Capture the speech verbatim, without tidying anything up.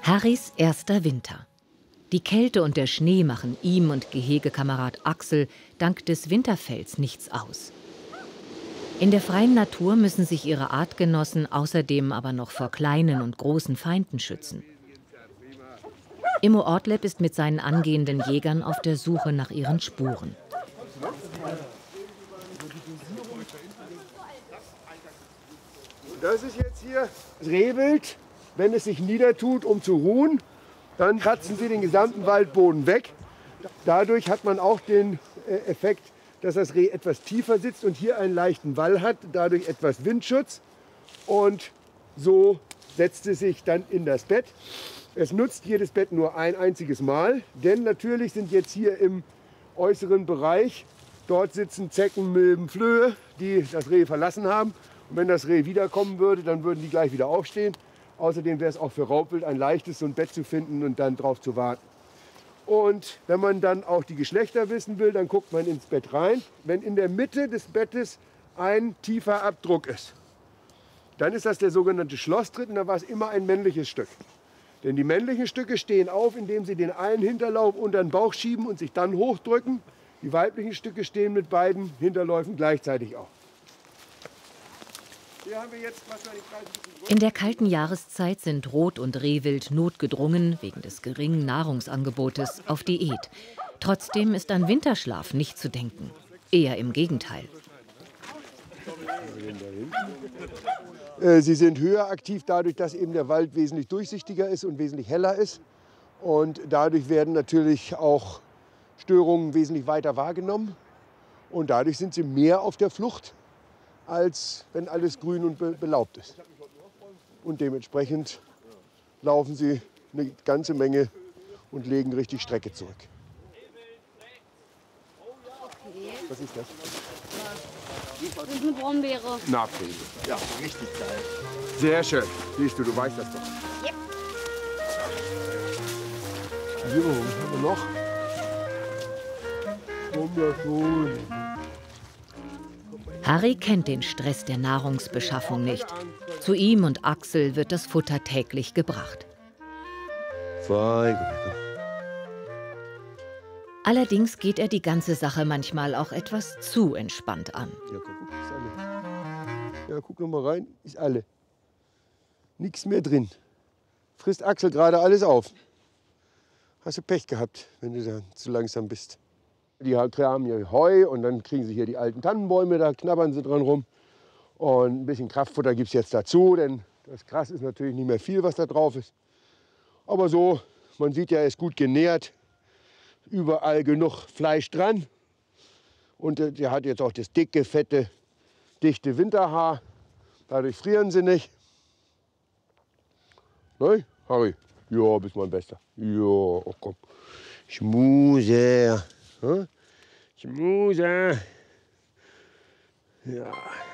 Harrys erster Winter. Die Kälte und der Schnee machen ihm und Gehegekamerad Axel dank des Winterfells nichts aus. In der freien Natur müssen sich ihre Artgenossen außerdem aber noch vor kleinen und großen Feinden schützen. Immo Ortleb ist mit seinen angehenden Jägern auf der Suche nach ihren Spuren. Das ist jetzt hier das Rehwild. Wenn es sich niedertut, um zu ruhen, dann kratzen sie den gesamten Waldboden weg. Dadurch hat man auch den Effekt, dass das Reh etwas tiefer sitzt und hier einen leichten Wall hat, dadurch etwas Windschutz. Und so setzt es sich dann in das Bett. Es nutzt jedes Bett nur ein einziges Mal, denn natürlich sind jetzt hier im äußeren Bereich, dort sitzen Zecken, Milben, Flöhe, die das Reh verlassen haben. Und wenn das Reh wiederkommen würde, dann würden die gleich wieder aufstehen. Außerdem wäre es auch für Raubwild ein leichtes, so ein Bett zu finden und dann drauf zu warten. Und wenn man dann auch die Geschlechter wissen will, dann guckt man ins Bett rein. Wenn in der Mitte des Bettes ein tiefer Abdruck ist, dann ist das der sogenannte Schlosstritt und da war es immer ein männliches Stück. Denn die männlichen Stücke stehen auf, indem sie den einen Hinterlauf unter den Bauch schieben und sich dann hochdrücken. Die weiblichen Stücke stehen mit beiden Hinterläufen gleichzeitig auf. Hier haben wir jetzt, was wir nicht In der kalten Jahreszeit sind Rot- und Rehwild notgedrungen, wegen des geringen Nahrungsangebotes, auf Diät. Trotzdem ist an Winterschlaf nicht zu denken. Eher im Gegenteil. Sie sind höher aktiv dadurch, dass eben der Wald wesentlich durchsichtiger ist und wesentlich heller ist. Und dadurch werden natürlich auch Störungen wesentlich weiter wahrgenommen. Und dadurch sind sie mehr auf der Flucht, als wenn alles grün und be belaubt ist. Und dementsprechend laufen sie eine ganze Menge und legen richtig Strecke zurück. Was ist das? Das ist eine Brombeere. Napfrese. Ja, richtig geil. Sehr schön. Siehst du, du weißt das doch. Yep. So, was haben wir noch? Wunderschön. Harry kennt den Stress der Nahrungsbeschaffung nicht. Zu ihm und Axel wird das Futter täglich gebracht. Fein. Allerdings geht er die ganze Sache manchmal auch etwas zu entspannt an. Ja, guck, ist alle. Ja, guck noch mal rein, ist alle. Nichts mehr drin. Frisst Axel gerade alles auf. Hast du Pech gehabt, wenn du da zu langsam bist. Die haben hier Heu und dann kriegen sie hier die alten Tannenbäume, da knabbern sie dran rum. Und ein bisschen Kraftfutter gibt es jetzt dazu, denn das Gras ist natürlich nicht mehr viel, was da drauf ist. Aber so, man sieht ja, er ist gut genährt. Überall genug Fleisch dran. Und der hat jetzt auch das dicke, fette, dichte Winterhaar. Dadurch frieren sie nicht. Nein, Harry? Ja, bist mein Bester. Ja, oh komm. Schmuser. Schmuser. Ja.